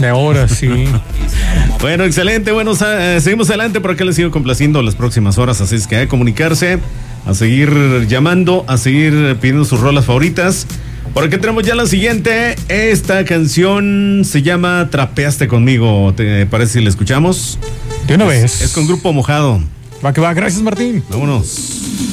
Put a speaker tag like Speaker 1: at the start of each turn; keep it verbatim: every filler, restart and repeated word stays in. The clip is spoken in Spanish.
Speaker 1: De ahora sí.
Speaker 2: Bueno, excelente. Bueno, eh, seguimos adelante. Por acá les sigo complaciendo las próximas horas. Así es que a comunicarse, a seguir llamando, a seguir pidiendo sus rolas favoritas. Por aquí tenemos ya la siguiente. Esta canción se llama Trapeaste conmigo. ¿Te parece si la escuchamos?
Speaker 1: De una
Speaker 2: es,
Speaker 1: vez.
Speaker 2: Es con Grupo Mojado.
Speaker 1: Va que va. Gracias, Martín.
Speaker 2: Vámonos.